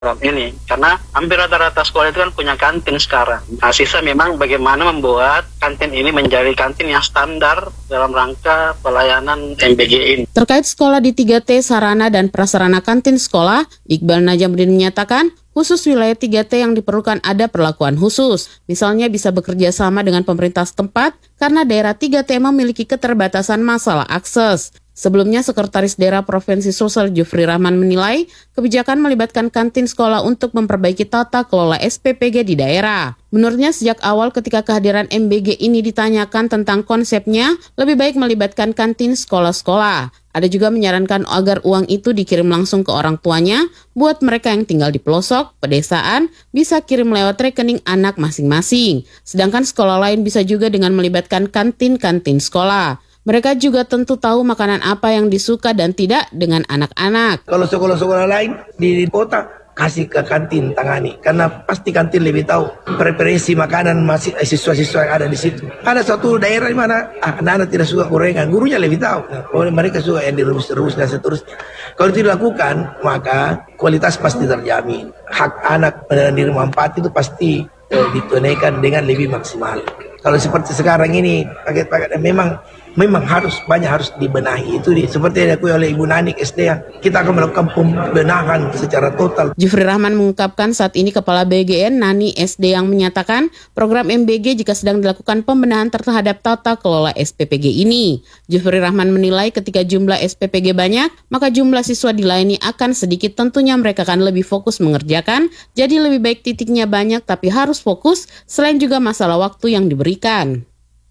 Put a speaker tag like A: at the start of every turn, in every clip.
A: program ini, karena hampir rata-rata sekolah itu kan punya kantin sekarang. Nah, sisa memang bagaimana membuat kantin ini menjadi kantin yang standar dalam rangka pelayanan MBG ini.
B: Terkait sekolah di 3T sarana dan prasarana kantin sekolah, Iqbal Najamuddin menyatakan khusus wilayah 3T yang diperlukan ada perlakuan khusus. Misalnya bisa bekerja sama dengan pemerintah setempat karena daerah 3T memiliki keterbatasan masalah akses. Sebelumnya, Sekretaris Daerah Provinsi Sulsel Jufri Rahman menilai kebijakan melibatkan kantin sekolah untuk memperbaiki tata kelola SPPG di daerah. Menurutnya, sejak awal ketika kehadiran MBG ini ditanyakan tentang konsepnya, lebih baik melibatkan kantin sekolah-sekolah. Ada juga menyarankan agar uang itu dikirim langsung ke orang tuanya, buat mereka yang tinggal di pelosok, pedesaan, bisa kirim lewat rekening anak masing-masing. Sedangkan sekolah lain bisa juga dengan melibatkan kantin-kantin sekolah. Mereka juga tentu tahu makanan apa yang disuka dan tidak dengan anak-anak.
C: Kalau sekolah-sekolah lain di kota, kasih ke kantin tangani. Karena pasti kantin lebih tahu preferensi makanan masih siswa-siswa yang ada di situ. Ada suatu daerah di mana anak-anak tidak suka gorengan, gurunya lebih tahu. Mereka suka yang direbus-rebus dan seterusnya. Kalau itu dilakukan, maka kualitas pasti terjamin. Hak anak menerima manfaat itu pasti ditunaikan dengan lebih maksimal. Kalau seperti sekarang ini, paket-paket memang harus dibenahi. Itu seperti yang diakui oleh Ibu Nanik SD, kita akan melakukan pembenahan secara total.
B: Jufri Rahman mengungkapkan saat ini Kepala BGN Nani SD yang menyatakan program MBG jika sedang dilakukan pembenahan terhadap tata kelola SPPG ini. Jufri Rahman menilai ketika jumlah SPPG banyak, maka jumlah siswa dilayani akan sedikit, tentunya mereka akan lebih fokus mengerjakan, jadi lebih baik titiknya banyak tapi harus fokus, selain juga masalah waktu yang diberikan.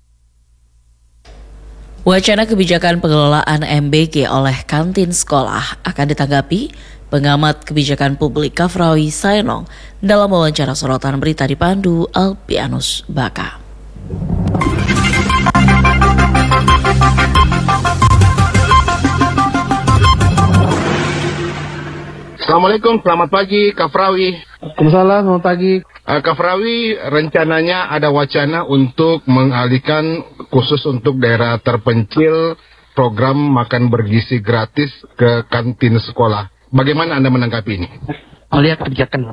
D: Wacana kebijakan pengelolaan MBG oleh kantin sekolah akan ditanggapi pengamat kebijakan publik Kafrawi Saenong dalam wawancara sorotan berita dipandu Alpianus Baka.
E: Assalamualaikum, selamat pagi Kafrawi.
F: Waalaikumsalam, selamat pagi.
E: Kafrawi, rencananya ada wacana untuk mengalihkan khusus untuk daerah terpencil program makan bergizi gratis ke kantin sekolah. Bagaimana Anda menanggapi ini?
F: Melihat kebijakan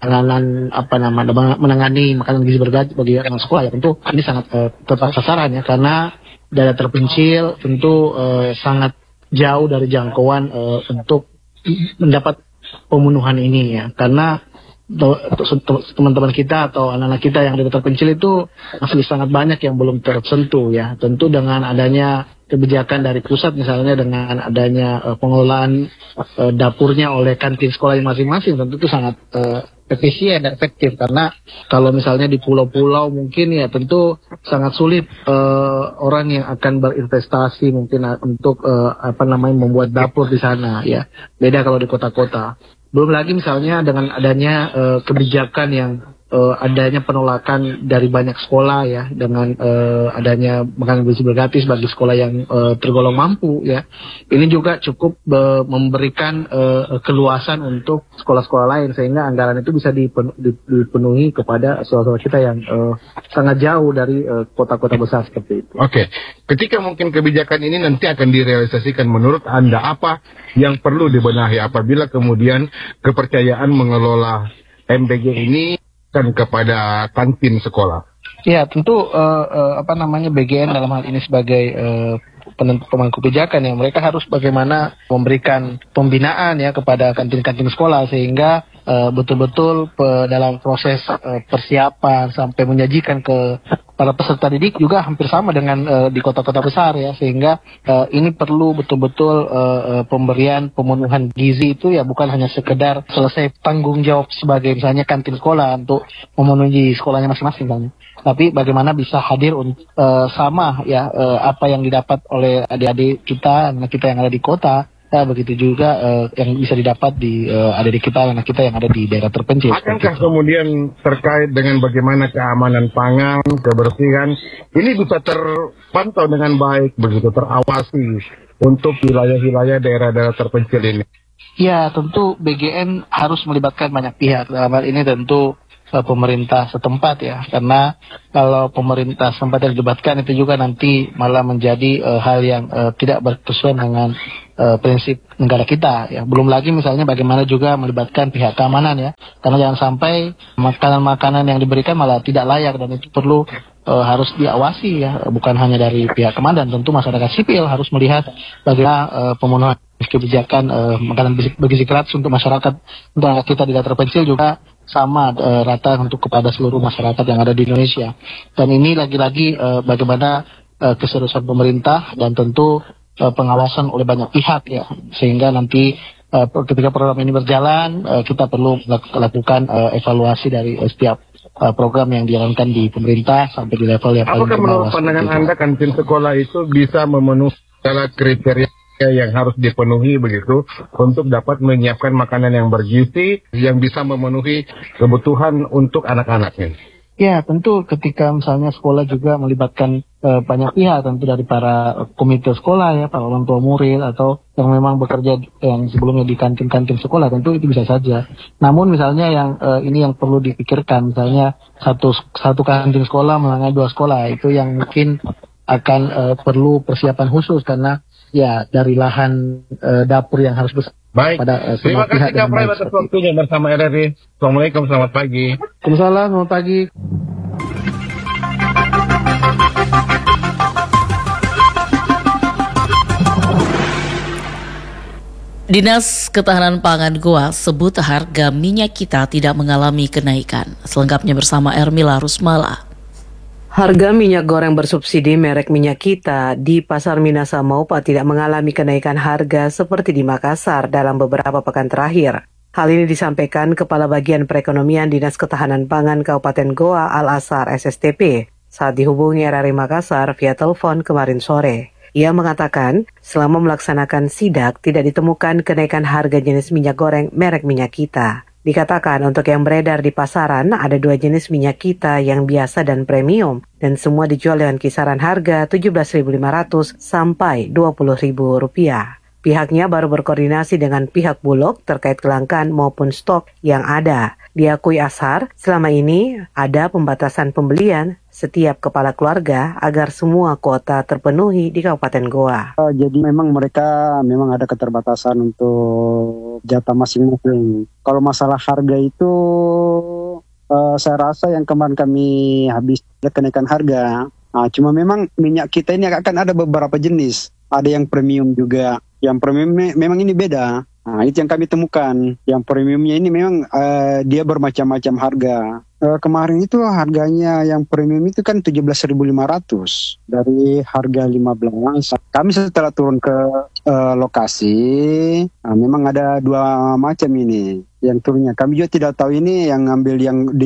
F: menangani makanan gizi bergizi bagi anak sekolah, ya tentu ini sangat tepat sasaran ya, karena daerah terpencil tentu sangat jauh dari jangkauan untuk mendapat pemenuhan ini ya, karena teman-teman kita atau anak-anak kita yang di terpencil itu masih sangat banyak yang belum tersentuh ya. Tentu dengan adanya kebijakan dari pusat, misalnya dengan adanya pengelolaan dapurnya oleh kantin sekolah masing-masing, tentu itu sangat efisien dan efektif, karena kalau misalnya di pulau-pulau mungkin ya tentu sangat sulit orang yang akan berinvestasi mungkin untuk membuat dapur di sana ya. Beda kalau di kota-kota. Belum lagi misalnya dengan adanya kebijakan yang adanya penolakan dari banyak sekolah ya, dengan adanya makanan gizi gratis bagi sekolah yang tergolong mampu ya. Ini juga cukup memberikan keluasan untuk sekolah-sekolah lain, sehingga anggaran itu bisa dipenuhi kepada sekolah-sekolah kita yang sangat jauh dari kota-kota besar seperti itu.
E: Oke, ketika mungkin kebijakan ini nanti akan direalisasikan, menurut Anda apa yang perlu dibenahi apabila kemudian kepercayaan mengelola MBG ini kan kepada kantin sekolah?
F: Ya, tentu BGN dalam hal ini sebagai pemangku kebijakan ya, mereka harus bagaimana memberikan pembinaan ya kepada kantin-kantin sekolah, sehingga betul-betul dalam proses persiapan sampai menyajikan ke para peserta didik juga hampir sama dengan di kota-kota besar ya, sehingga ini perlu betul-betul pemberian pemenuhan gizi itu ya bukan hanya sekedar selesai tanggung jawab sebagai misalnya kantin sekolah untuk memenuhi sekolahnya masing-masing misalnya, tapi bagaimana bisa hadir sama ya apa yang didapat oleh adik-adik kita, anak kita yang ada di kota. Begitu juga yang bisa didapat di adik kita, anak kita yang ada di daerah terpencil.
E: Akankah kemudian terkait dengan bagaimana keamanan pangan, kebersihan, ini bisa terpantau dengan baik, begitu terawasi untuk wilayah-wilayah daerah-daerah terpencil ini?
F: Ya, tentu BGN harus melibatkan banyak pihak. Dalam hal ini tentu pemerintah setempat ya, karena kalau pemerintah setempat yang dilibatkan itu juga nanti malah menjadi hal yang tidak berkesuaian dengan prinsip negara kita ya. Belum lagi misalnya bagaimana juga melibatkan pihak keamanan ya, karena jangan sampai makanan-makanan yang diberikan malah tidak layak, dan itu perlu harus diawasi ya, bukan hanya dari pihak keamanan, tentu masyarakat sipil harus melihat bagaimana pemenuhan kebijakan makanan bergizi gratis untuk masyarakat, untuk anak kita tidak terpencil juga sama rata untuk kepada seluruh masyarakat yang ada di Indonesia. Dan ini lagi-lagi bagaimana keseriusan pemerintah dan tentu pengawasan oleh banyak pihak ya, sehingga nanti ketika program ini berjalan kita perlu lakukan evaluasi dari setiap program yang dijalankan di pemerintah sampai di level yang paling
E: bawah. Apakah menurut pandangan Anda kantin sekolah itu bisa memenuhi segala kriteria yang harus dipenuhi begitu untuk dapat menyiapkan makanan yang bergizi yang bisa memenuhi kebutuhan untuk anak-anaknya?
F: Ya, tentu ketika misalnya sekolah juga melibatkan banyak pihak, tentu dari para komite sekolah ya, para orang tua murid atau yang memang bekerja yang sebelumnya di kantin-kantin sekolah, tentu itu bisa saja. Namun misalnya yang ini yang perlu dipikirkan, misalnya satu kantin sekolah melanggar 2 sekolah, itu yang mungkin akan perlu persiapan khusus karena ya dari lahan dapur yang harus besar.
E: Baik,
F: pada
E: terima kasih Kak Prai atas waktunya bersama RRI. Assalamualaikum, selamat pagi.
F: Waalaikumsalam, selamat pagi.
D: Dinas Ketahanan Pangan Goa sebut harga minyak kita tidak mengalami kenaikan. Selengkapnya bersama Ermila Rusmala.
G: Harga minyak goreng bersubsidi merek Minyak Kita di Pasar Minasa Maupa tidak mengalami kenaikan harga seperti di Makassar dalam beberapa pekan terakhir. Hal ini disampaikan Kepala Bagian Perekonomian Dinas Ketahanan Pangan Kabupaten Goa Al-Asar SSTP saat dihubungi RRI Makassar via telepon kemarin sore. Ia mengatakan selama melaksanakan sidak tidak ditemukan kenaikan harga jenis minyak goreng merek Minyak Kita. Dikatakan untuk yang beredar di pasaran ada 2 jenis minyak kita yang biasa dan premium dan semua dijual dengan kisaran harga Rp17.500 sampai Rp20.000. Pihaknya baru berkoordinasi dengan pihak Bulog terkait kelangkaan maupun stok yang ada. Diakui Asar, selama ini ada pembatasan pembelian setiap kepala keluarga agar semua kuota terpenuhi di Kabupaten Goa.
H: Jadi memang mereka ada keterbatasan untuk jatah masing-masing. Kalau masalah harga itu saya rasa yang kemarin kami habis kenaikan harga. Cuma memang minyak kita ini akan ada beberapa jenis. Ada yang premium juga. Yang premium memang ini beda. Itu yang kami temukan. Yang premiumnya ini memang dia bermacam-macam harga. Kemarin itu harganya yang premium itu kan 17.500 dari harga 15. Kami setelah turun ke lokasi, memang ada 2 macam ini yang turunnya. Kami juga tidak tahu ini yang ngambil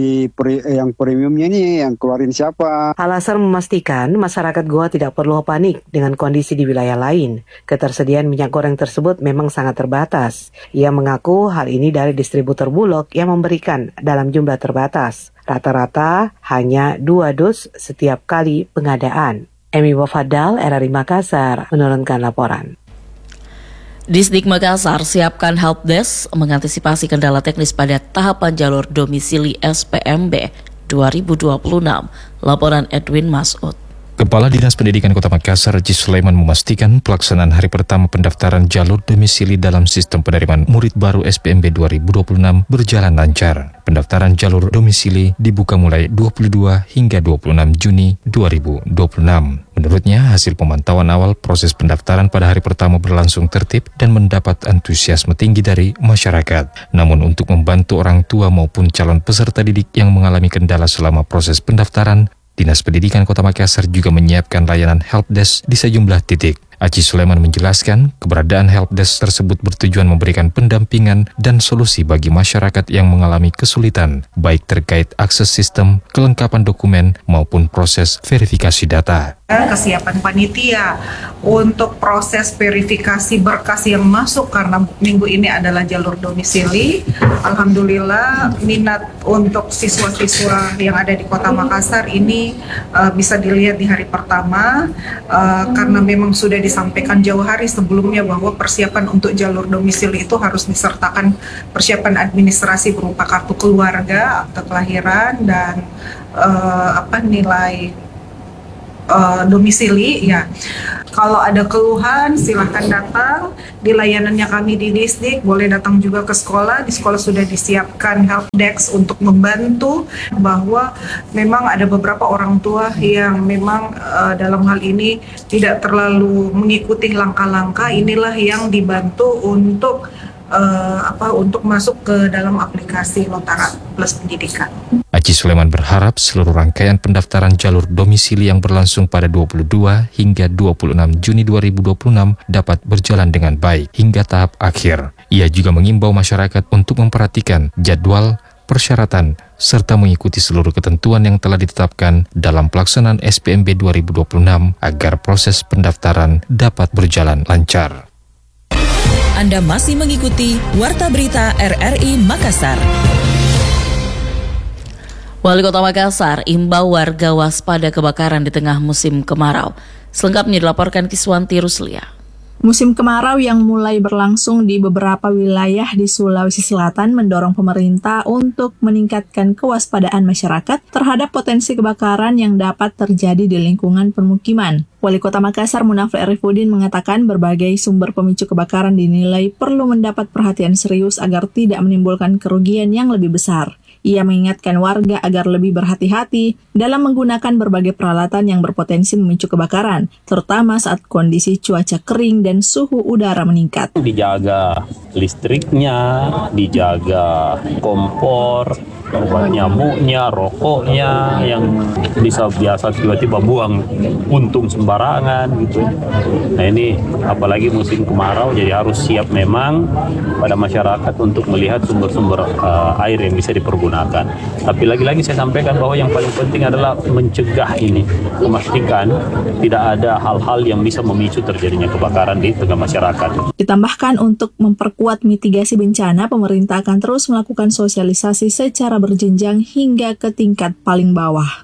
H: yang premiumnya ini yang keluarin siapa.
G: Al-Asar memastikan masyarakat Goa tidak perlu panik dengan kondisi di wilayah lain. Ketersediaan minyak goreng tersebut memang sangat terbatas. Ia mengaku hal ini dari distributor Bulog yang memberikan dalam jumlah terbatas. Rata-rata hanya 2 dus setiap kali pengadaan. Emi Wafadal, RRI Makassar, menurunkan laporan.
D: Disdik Makassar siapkan helpdesk mengantisipasi kendala teknis pada tahapan jalur domisili SPMB 2026. Laporan Edwin Masud.
I: Kepala Dinas Pendidikan Kota Makassar, Haji Sulaiman, memastikan pelaksanaan hari pertama pendaftaran jalur domisili dalam sistem penerimaan murid baru SPMB 2026 berjalan lancar. Pendaftaran jalur domisili dibuka mulai 22 hingga 26 Juni 2026. Menurutnya, hasil pemantauan awal proses pendaftaran pada hari pertama berlangsung tertib dan mendapat antusiasme tinggi dari masyarakat. Namun untuk membantu orang tua maupun calon peserta didik yang mengalami kendala selama proses pendaftaran, Dinas Pendidikan Kota Makassar juga menyiapkan layanan helpdesk di sejumlah titik. Haji Sulaiman menjelaskan, keberadaan helpdesk tersebut bertujuan memberikan pendampingan dan solusi bagi masyarakat yang mengalami kesulitan, baik terkait akses sistem, kelengkapan dokumen, maupun proses verifikasi data.
J: Kesiapan panitia untuk proses verifikasi berkas yang masuk karena minggu ini adalah jalur domisili. Alhamdulillah minat untuk siswa-siswa yang ada di Kota Makassar ini bisa dilihat di hari pertama karena memang sudah disampaikan jauh hari sebelumnya bahwa persiapan untuk jalur domisili itu harus disertakan persiapan administrasi berupa kartu keluarga, akte kelahiran, dan nilai domisili ya. Kalau ada keluhan silahkan datang di layanannya kami di Disdik, boleh datang juga ke sekolah. Di sekolah sudah disiapkan help desk untuk membantu, bahwa memang ada beberapa orang tua yang memang dalam hal ini tidak terlalu mengikuti langkah-langkah. Inilah yang dibantu untuk untuk masuk ke dalam aplikasi Lotara Plus Pendidikan.
I: Aji Sulaiman berharap seluruh rangkaian pendaftaran jalur domisili yang berlangsung pada 22 hingga 26 Juni 2026 dapat berjalan dengan baik hingga tahap akhir. Ia juga mengimbau masyarakat untuk memperhatikan jadwal, persyaratan, serta mengikuti seluruh ketentuan yang telah ditetapkan dalam pelaksanaan SPMB 2026 agar proses pendaftaran dapat berjalan lancar.
K: Anda masih mengikuti Warta Berita RRI Makassar.
D: Wali Kota Makassar imbau warga waspada kebakaran di tengah musim kemarau. Selengkapnya dilaporkan Kiswanti Ruslia.
L: Musim kemarau yang mulai berlangsung di beberapa wilayah di Sulawesi Selatan mendorong pemerintah untuk meningkatkan kewaspadaan masyarakat terhadap potensi kebakaran yang dapat terjadi di lingkungan permukiman. Wali Kota Makassar Munafri Arifudin mengatakan berbagai sumber pemicu kebakaran dinilai perlu mendapat perhatian serius agar tidak menimbulkan kerugian yang lebih besar. Ia mengingatkan warga agar lebih berhati-hati dalam menggunakan berbagai peralatan yang berpotensi memicu kebakaran, terutama saat kondisi cuaca kering dan suhu udara meningkat.
M: Dijaga listriknya, dijaga kompor, obat nyamuknya, rokoknya yang bisa biasa tiba-tiba buang puntung sembarangan gitu. Nah ini apalagi musim kemarau, jadi harus siap memang pada masyarakat untuk melihat sumber-sumber air yang bisa dipergunakan. Tapi lagi-lagi saya sampaikan bahwa yang paling penting adalah mencegah ini, memastikan tidak ada hal-hal yang bisa memicu terjadinya kebakaran di tengah masyarakat.
L: Ditambahkan untuk memperkuat mitigasi bencana, pemerintah akan terus melakukan sosialisasi secara berjenjang hingga ke tingkat paling bawah.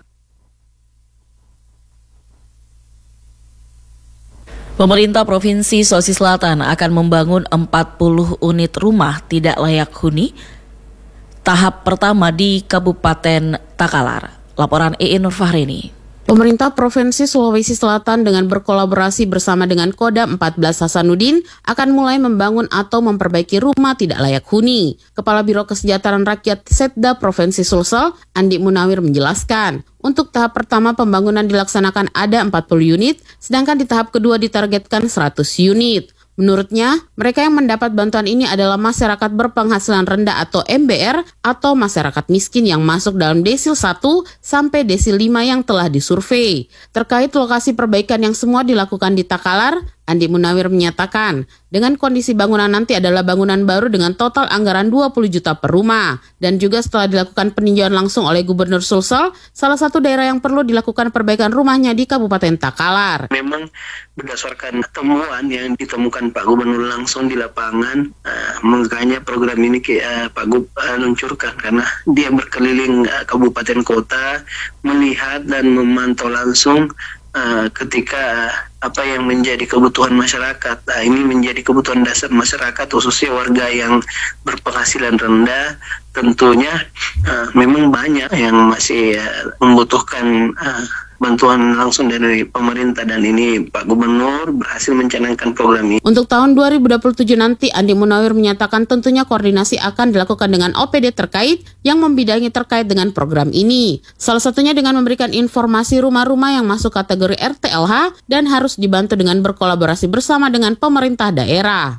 D: Pemerintah Provinsi Sulawesi Selatan akan membangun 40 unit rumah tidak layak huni tahap pertama di Kabupaten Takalar. Laporan Nur Fahrini.
B: Pemerintah Provinsi Sulawesi Selatan dengan berkolaborasi bersama dengan Kodam 14 Hasanuddin akan mulai membangun atau memperbaiki rumah tidak layak huni. Kepala Biro Kesejahteraan Rakyat Setda Provinsi Sulsel, Andi Munawir menjelaskan, untuk tahap pertama pembangunan dilaksanakan ada 40 unit, sedangkan di tahap kedua ditargetkan 100 unit. Menurutnya, mereka yang mendapat bantuan ini adalah masyarakat berpenghasilan rendah atau MBR atau masyarakat miskin yang masuk dalam desil 1 sampai desil 5 yang telah disurvei. Terkait lokasi perbaikan yang semua dilakukan di Takalar, Andi Munawir menyatakan, dengan kondisi bangunan nanti adalah bangunan baru dengan total anggaran 20 juta per rumah. Dan juga setelah dilakukan peninjauan langsung oleh Gubernur Sulsel, salah satu daerah yang perlu dilakukan perbaikan rumahnya di Kabupaten Takalar.
C: Memang berdasarkan temuan yang ditemukan Pak Gubernur langsung di lapangan, makanya program ini Pak Gub luncurkan karena dia berkeliling kabupaten kota melihat dan memantau langsung ketika apa yang menjadi kebutuhan masyarakat. Nah, ini menjadi kebutuhan dasar masyarakat, khususnya warga yang berpenghasilan rendah. Tentunya memang banyak yang masih membutuhkan bantuan langsung dari pemerintah, dan ini Pak Gubernur berhasil mencanangkan program ini.
B: Untuk tahun 2027 nanti, Andi Munawir menyatakan tentunya koordinasi akan dilakukan dengan OPD terkait yang membidangi terkait dengan program ini. Salah satunya dengan memberikan informasi rumah-rumah yang masuk kategori RTLH dan harus dibantu dengan berkolaborasi bersama dengan pemerintah daerah.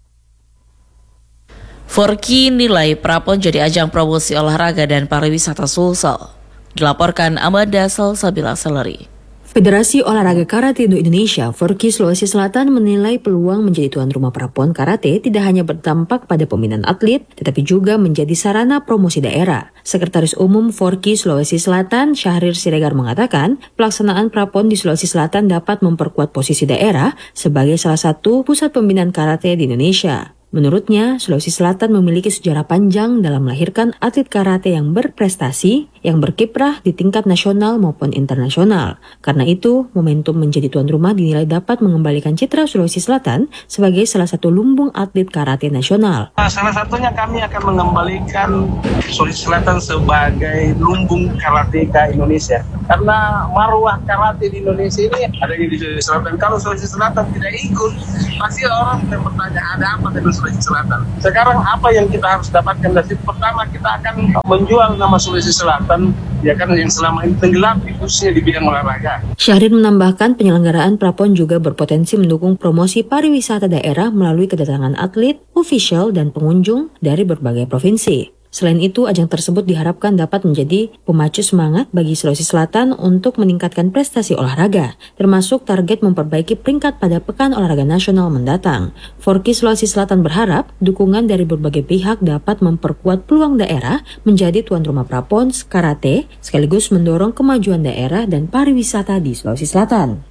D: Forky nilai Prapon jadi ajang promosi olahraga dan pariwisata Sulsel. Dilaporkan Amanda Salsabila Seleri.
N: Federasi Olahraga Karate Indonesia, Forky Sulawesi Selatan menilai peluang menjadi tuan rumah Prapon Karate tidak hanya berdampak pada pembinaan atlet, tetapi juga menjadi sarana promosi daerah. Sekretaris Umum Forky Sulawesi Selatan, Syahrir Siregar mengatakan, pelaksanaan Prapon di Sulawesi Selatan dapat memperkuat posisi daerah sebagai salah satu pusat pembinaan karate di Indonesia. Menurutnya, Sulawesi Selatan memiliki sejarah panjang dalam melahirkan atlet karate yang berprestasi, yang berkiprah di tingkat nasional maupun internasional. Karena itu, momentum menjadi tuan rumah dinilai dapat mengembalikan citra Sulawesi Selatan sebagai salah satu lumbung atlet karate nasional.
O: Salah satunya kami akan mengembalikan Sulawesi Selatan sebagai lumbung karateka Indonesia. Karena marwah karate di Indonesia ini adanya di Sulawesi Selatan. Kalau Sulawesi Selatan tidak ikut, pasti orang bertanya ada apa dengan Sulawesi Selatan. Sekarang apa yang kita harus dapatkan dari pertama, kita akan menjual nama Sulawesi Selatan ya kan yang selama ini tenggelam khususnya di bidang olahraga.
N: Syahrir menambahkan penyelenggaraan Prapon juga berpotensi mendukung promosi pariwisata daerah melalui kedatangan atlet, ofisial, dan pengunjung dari berbagai provinsi. Selain itu, ajang tersebut diharapkan dapat menjadi pemacu semangat bagi Sulawesi Selatan untuk meningkatkan prestasi olahraga, termasuk target memperbaiki peringkat pada Pekan Olahraga Nasional mendatang. Forki Sulawesi Selatan berharap dukungan dari berbagai pihak dapat memperkuat peluang daerah menjadi tuan rumah Prapon Karate, sekaligus mendorong kemajuan daerah dan pariwisata di Sulawesi Selatan.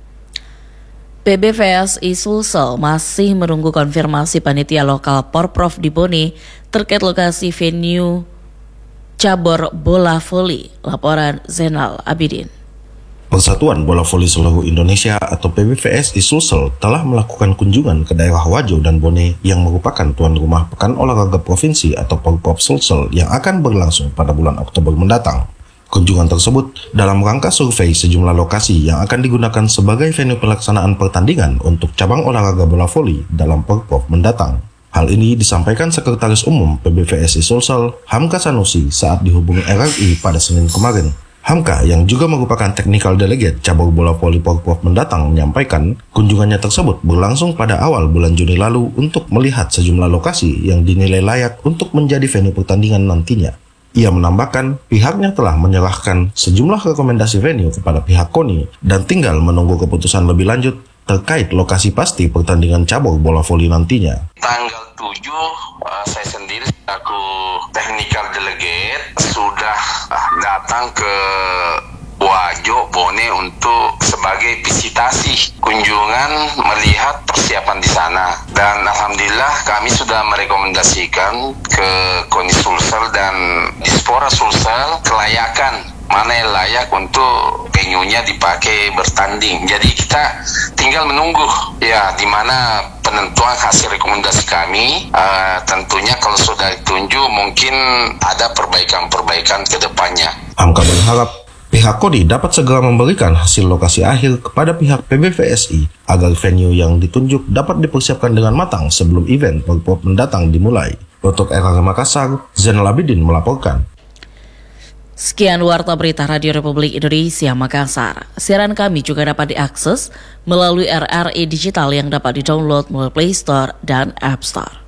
D: PBVSI Sulsel masih menunggu konfirmasi panitia lokal Porprov di Bone terkait lokasi venue cabur bola voli. Laporan Zainal Abidin.
P: Persatuan Bola Voli Seluruh Indonesia atau PBVSI Sulsel telah melakukan kunjungan ke daerah Wajo dan Bone yang merupakan tuan rumah Pekan Olahraga Provinsi atau Porprov Sulsel yang akan berlangsung pada bulan Oktober mendatang. Kunjungan tersebut dalam rangka survei sejumlah lokasi yang akan digunakan sebagai venue pelaksanaan pertandingan untuk cabang olahraga bola voli dalam Porprov mendatang. Hal ini disampaikan Sekretaris Umum PBVSI Sulsel, Hamka Sanusi, saat dihubungi RRI pada Senin kemarin. Hamka, yang juga merupakan Technical Delegate cabang bola voli Porprov mendatang, menyampaikan kunjungannya tersebut berlangsung pada awal bulan Juni lalu untuk melihat sejumlah lokasi yang dinilai layak untuk menjadi venue pertandingan nantinya. Ia menambahkan pihaknya telah menyerahkan sejumlah rekomendasi venue kepada pihak KONI dan tinggal menunggu keputusan lebih lanjut terkait lokasi pasti pertandingan cabur bola voli nantinya.
Q: Tanggal 7 saya sendiri selaku technical delegate sudah datang ke Wajo Bone untuk sebagai visitasi kunjungan melihat persiapan di sana, dan alhamdulillah kami sudah merekomendasikan ke KONI Sulsel dan Dispora Sulsel kelayakan mana yang layak untuk venue-nya dipakai bertanding. Jadi kita tinggal menunggu ya di mana penentuan hasil rekomendasi kami. Tentunya kalau sudah ditunjuk mungkin ada perbaikan-perbaikan ke depannya.
P: Hamka berharap pihak KONI dapat segera memberikan hasil lokasi akhir kepada pihak PBVSI agar venue yang ditunjuk dapat dipersiapkan dengan matang sebelum event Porprov mendatang dimulai. Untuk RRI Makassar, Zainal Abidin melaporkan.
D: Sekian Warta Berita Radio Republik Indonesia Makassar. Siaran kami juga dapat diakses melalui RRI Digital yang dapat di-download melalui Play Store dan App Store.